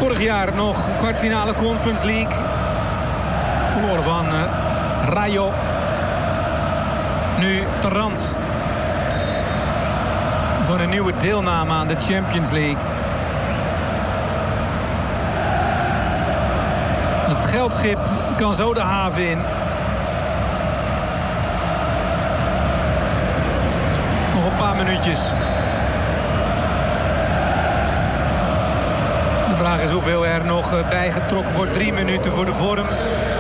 Vorig jaar nog kwartfinale Conference League. Verloren van Rayo. Nu de rand van een nieuwe deelname aan de Champions League. Het geldschip kan zo de haven in. Nog een paar minuutjes. De vraag is hoeveel er nog bijgetrokken wordt. 3 minuten voor de vorm.